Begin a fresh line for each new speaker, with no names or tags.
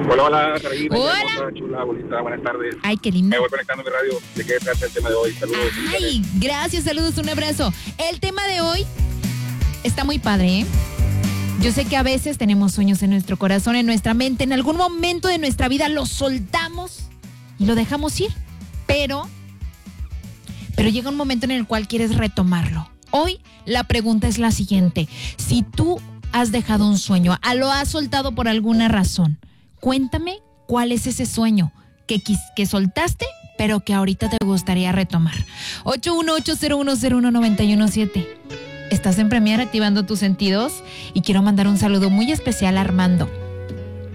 Hola, Carolina.
Hola.
Chula, bonita, buenas tardes.
Ay, qué lindo.
Me voy conectando mi radio. ¿De qué trata el tema de hoy? Saludos.
Ay, gracias, saludos, un abrazo. El tema de hoy está muy padre, ¿eh? Yo sé que a veces tenemos sueños en nuestro corazón, en nuestra mente, en algún momento de nuestra vida los soltamos y lo dejamos ir, pero llega un momento en el cual quieres retomarlo. Hoy la pregunta es la siguiente: si tú has dejado un sueño, lo has soltado por alguna razón, cuéntame cuál es ese sueño que soltaste, pero que ahorita te gustaría retomar. 818-0101-917. Estás en Premier activando tus sentidos y quiero mandar un saludo muy especial a Armando.